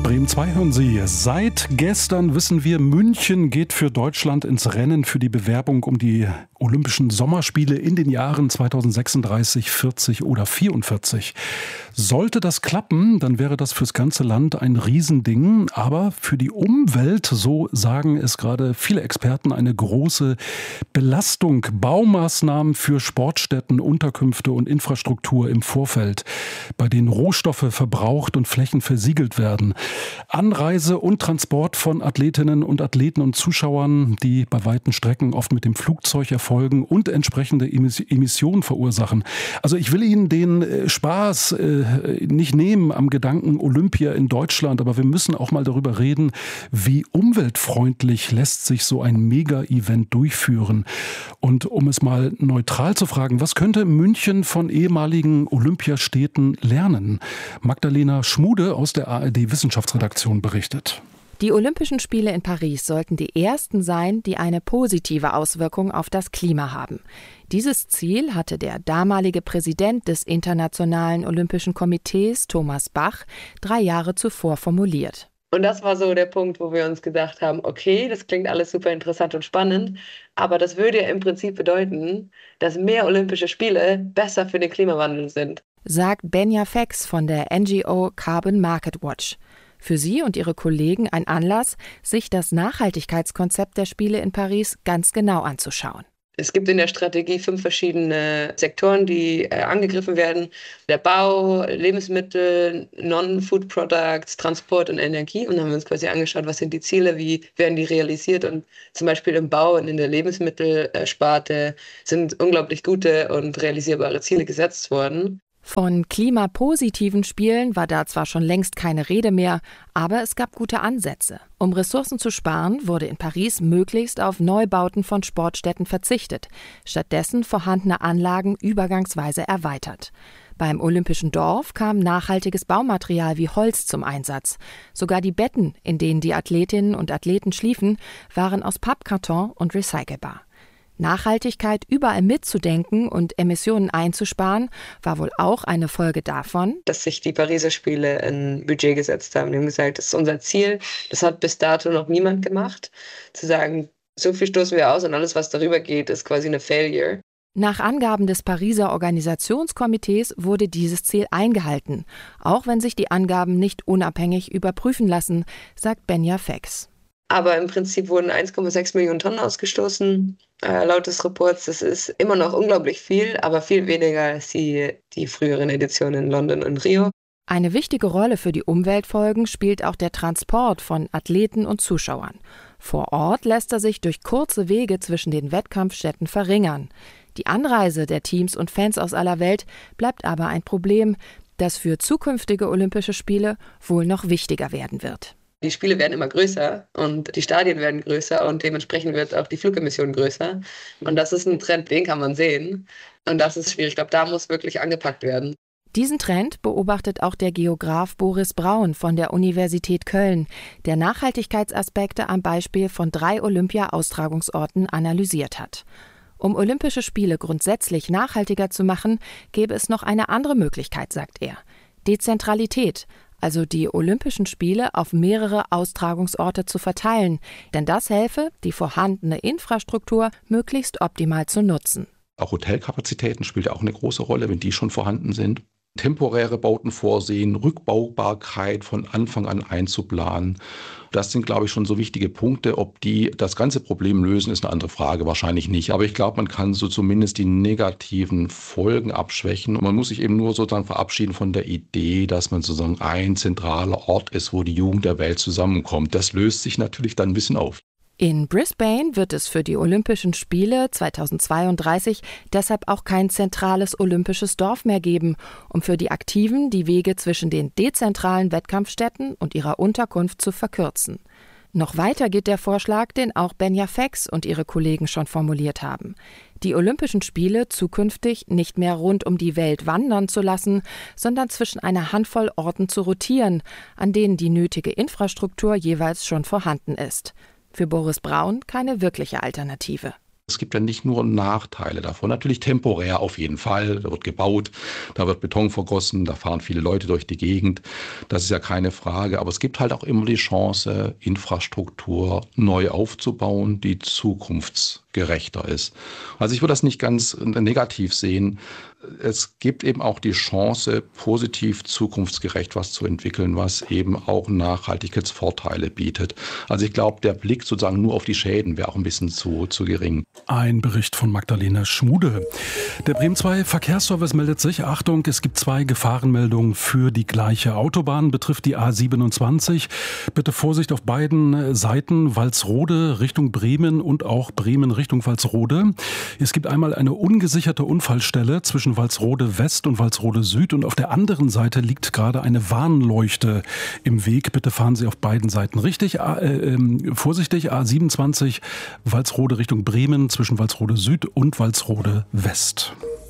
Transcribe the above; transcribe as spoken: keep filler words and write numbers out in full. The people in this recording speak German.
Bremen zwei hören Sie. Seit gestern wissen wir, München geht für Deutschland ins Rennen für die Bewerbung um die Olympischen Sommerspiele in den Jahren zweitausendsechsunddreißig, vierzig oder vierundvierzig. Sollte das klappen, dann wäre das fürs ganze Land ein Riesending. Aber für die Umwelt, so sagen es gerade viele Experten, eine große Belastung. Baumaßnahmen für Sportstätten, Unterkünfte und Infrastruktur im Vorfeld, bei denen Rohstoffe verbraucht und Flächen versiegelt werden. Anreise und Transport von Athletinnen und Athleten und Zuschauern, die bei weiten Strecken oft mit dem Flugzeug erfolgen und entsprechende Emissionen verursachen. Also ich will Ihnen den Spaß äh, nicht nehmen am Gedanken Olympia in Deutschland, aber wir müssen auch mal darüber reden, wie umweltfreundlich lässt sich so ein Mega-Event durchführen. Und um es mal neutral zu fragen, was könnte München von ehemaligen Olympiastädten lernen? Magdalena Schmude aus der A R D-Wissenschaftsredaktion berichtet. Die Olympischen Spiele in Paris sollten die ersten sein, die eine positive Auswirkung auf das Klima haben. Dieses Ziel hatte der damalige Präsident des Internationalen Olympischen Komitees, Thomas Bach, drei Jahre zuvor formuliert. Und das war so der Punkt, wo wir uns gedacht haben, okay, das klingt alles super interessant und spannend, aber das würde ja im Prinzip bedeuten, dass mehr Olympische Spiele besser für den Klimawandel sind. Sagt Benja Fex von der N G O Carbon Market Watch. Für sie und ihre Kollegen ein Anlass, sich das Nachhaltigkeitskonzept der Spiele in Paris ganz genau anzuschauen. Es gibt in der Strategie fünf verschiedene Sektoren, die äh, angegriffen werden. Der Bau, Lebensmittel, Non-Food Products, Transport und Energie. Und dann haben wir uns quasi angeschaut, was sind die Ziele, wie werden die realisiert. Und zum Beispiel im Bau und in der Lebensmittelsparte sind unglaublich gute und realisierbare Ziele gesetzt worden. Von klimapositiven Spielen war da zwar schon längst keine Rede mehr, aber es gab gute Ansätze. Um Ressourcen zu sparen, wurde in Paris möglichst auf Neubauten von Sportstätten verzichtet, stattdessen vorhandene Anlagen übergangsweise erweitert. Beim Olympischen Dorf kam nachhaltiges Baumaterial wie Holz zum Einsatz. Sogar die Betten, in denen die Athletinnen und Athleten schliefen, waren aus Pappkarton und recycelbar. Nachhaltigkeit überall mitzudenken und Emissionen einzusparen, war wohl auch eine Folge davon, dass sich die Pariser Spiele ein Budget gesetzt haben. Die haben gesagt, das ist unser Ziel. Das hat bis dato noch niemand gemacht. Zu sagen, so viel stoßen wir aus und alles, was darüber geht, ist quasi eine Failure. Nach Angaben des Pariser Organisationskomitees wurde dieses Ziel eingehalten, auch wenn sich die Angaben nicht unabhängig überprüfen lassen, sagt Benja Fex. Aber im Prinzip wurden eins Komma sechs Millionen Tonnen ausgestoßen, äh, laut des Reports. Das ist immer noch unglaublich viel, aber viel weniger als die, die früheren Editionen in London und Rio. Eine wichtige Rolle für die Umweltfolgen spielt auch der Transport von Athleten und Zuschauern. Vor Ort lässt er sich durch kurze Wege zwischen den Wettkampfstätten verringern. Die Anreise der Teams und Fans aus aller Welt bleibt aber ein Problem, das für zukünftige Olympische Spiele wohl noch wichtiger werden wird. Die Spiele werden immer größer und die Stadien werden größer und dementsprechend wird auch die Flugemission größer. Und das ist ein Trend, den kann man sehen. Und das ist schwierig. Ich glaube, da muss wirklich angepackt werden. Diesen Trend beobachtet auch der Geograf Boris Braun von der Universität Köln, der Nachhaltigkeitsaspekte am Beispiel von drei Olympia-Austragungsorten analysiert hat. Um Olympische Spiele grundsätzlich nachhaltiger zu machen, gäbe es noch eine andere Möglichkeit, sagt er. Dezentralität, also die Olympischen Spiele auf mehrere Austragungsorte zu verteilen, denn das helfe, die vorhandene Infrastruktur möglichst optimal zu nutzen. Auch Hotelkapazitäten spielt auch eine große Rolle, wenn die schon vorhanden sind. Temporäre Bauten vorsehen, Rückbaubarkeit von Anfang an einzuplanen. Das sind, glaube ich, schon so wichtige Punkte. Ob die das ganze Problem lösen, ist eine andere Frage, wahrscheinlich nicht. Aber ich glaube, man kann so zumindest die negativen Folgen abschwächen. Und man muss sich eben nur sozusagen verabschieden von der Idee, dass man sozusagen ein zentraler Ort ist, wo die Jugend der Welt zusammenkommt. Das löst sich natürlich dann ein bisschen auf. In Brisbane wird es für die Olympischen Spiele zweitausendzweiunddreißig deshalb auch kein zentrales olympisches Dorf mehr geben, um für die Aktiven die Wege zwischen den dezentralen Wettkampfstätten und ihrer Unterkunft zu verkürzen. Noch weiter geht der Vorschlag, den auch Benja Fex und ihre Kollegen schon formuliert haben. Die Olympischen Spiele zukünftig nicht mehr rund um die Welt wandern zu lassen, sondern zwischen einer Handvoll Orten zu rotieren, an denen die nötige Infrastruktur jeweils schon vorhanden ist. Für Boris Braun keine wirkliche Alternative. Es gibt ja nicht nur Nachteile davon, natürlich temporär auf jeden Fall. Da wird gebaut, da wird Beton vergossen, da fahren viele Leute durch die Gegend. Das ist ja keine Frage. Aber es gibt halt auch immer die Chance, Infrastruktur neu aufzubauen, die zukunftsgerechter ist. Also ich würde das nicht ganz negativ sehen. Es gibt eben auch die Chance, positiv zukunftsgerecht was zu entwickeln, was eben auch Nachhaltigkeitsvorteile bietet. Also ich glaube, der Blick sozusagen nur auf die Schäden wäre auch ein bisschen zu, zu gering. Ein Bericht von Magdalena Schmude. Der Bremen zwei Verkehrsservice meldet sich. Achtung, es gibt zwei Gefahrenmeldungen für die gleiche Autobahn. Betrifft die A siebenundzwanzig. Bitte Vorsicht auf beiden Seiten. Walsrode Richtung Bremen und auch Bremen Richtung Walsrode. Es gibt einmal eine ungesicherte Unfallstelle zwischen Walsrode West und Walsrode Süd. Und auf der anderen Seite liegt gerade eine Warnleuchte im Weg. Bitte fahren Sie auf beiden Seiten richtig. Äh, äh, vorsichtig, A siebenundzwanzig Walsrode Richtung Bremen zwischen Walsrode Süd und Walsrode West.